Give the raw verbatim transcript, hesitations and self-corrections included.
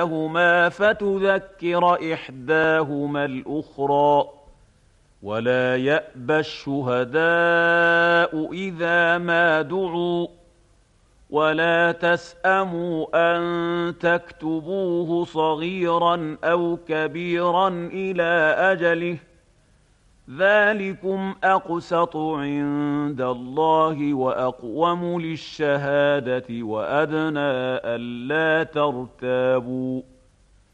هما فتذكر إحداهما الأخرى ولا يأبى الشهداء إذا ما دعوا ولا تسأموا أن تكتبوه صغيرا أو كبيرا إلى أجله ذلكم أقسط عند الله وأقوم للشهادة وأدنى ألا ترتابوا